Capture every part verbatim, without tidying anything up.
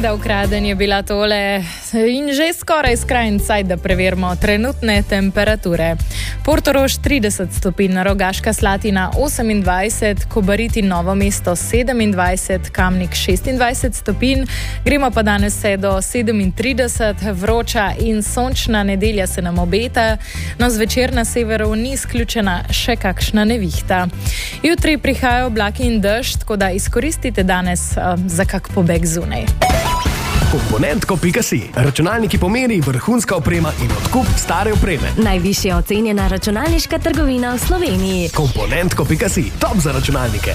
Seveda ukraden je bila tole in že skoraj skrajni cajt, da preverimo trenutne temperature. Portorož trideset stopinj, Rogaška Slatina osemindvajset, Kobarid in Novo mesto sedemindvajset, Kamnik šestindvajset stopinj. Gremo pa danes vse do sedemintrideset, vroča in sončna nedelja se nam obeta, no zvečer na severu ni izključena še kakšna nevihta. Jutri prihajajo oblaki in dež, tako da izkoristite danes uh, za kak pobeg zunaj. Komponentko pika si. Računalniki pomeni vrhunska oprema in odkup stare opreme. Najvišje ocenjena računalniška trgovina v Sloveniji. Komponentko pika si. Top za računalnike.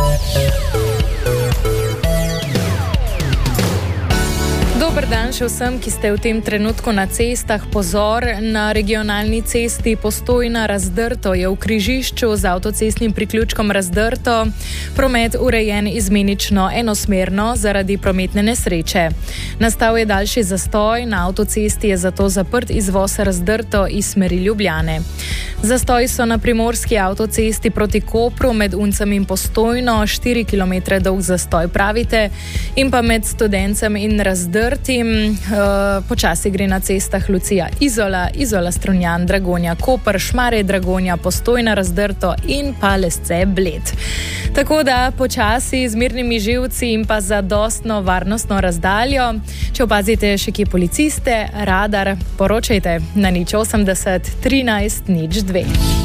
Dober dan še vsem, ki ste v tem trenutku na cestah. Pozor, na regionalni cesti Postojna-Razdrto je v križišču z avtocestnim priključkom Razdrto promet urejen izmenično enosmerno zaradi prometne nesreče. Nastal je daljši zastoj, na avtocesti je zato zaprt izvoz Razdrto iz smeri Ljubljane. Zastoji so na primorski avtocesti proti Kopru med Uncem in Postojno, štiri kilometre dolg zastoj pravite, in pa med Studencem in Razdrtim. Uh, počasi gre na cestah Lucija Izola, Izola Strunjan, Dragonja Koper, Šmarje Dragonja, Postojna Razdrto in pa Lesce Bled. Tako da počasi z mirnimi živci in pa zadostno varnostno razdaljo. Če opazite še kje policiste, radar, poročajte na nič osemdeset trinajst nič dve.